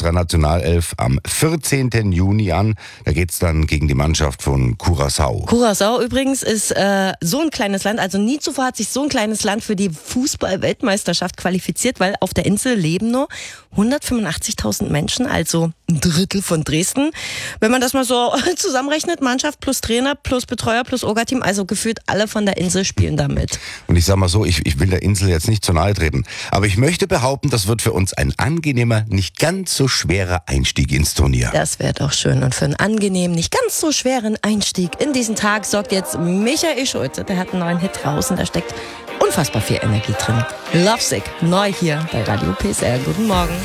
unserer Nationalelf am 14. Juni an. Da geht's dann gegen die Mannschaft von Curaçao. Curaçao übrigens ist so ein kleines Land, also nie zuvor hat sich so ein kleines Land für die Fußball-Weltmeisterschaft qualifiziert, weil auf der Insel leben nur 185.000 Menschen, also ein Drittel von Dresden. Wenn man das mal so zusammenrechnet, Mannschaft plus Trainer plus Betreuer plus Orga-Team, also gefühlt alle von der Insel spielen da mit. Und ich sag mal so, ich will der Insel jetzt nicht zu nahe treten, aber ich möchte behaupten, das wird für uns ein angenehmer, nicht ganz so schwerer Einstieg ins Turnier. Das wäre doch schön. Und für einen angenehmen, nicht ganz so schweren Einstieg in diesen Tag sorgt jetzt Michael Schulze. Der hat einen neuen Hit draußen, da steckt unfassbar viel Energie drin. Lovesick, neu hier bei Radio PSR. Guten Morgen.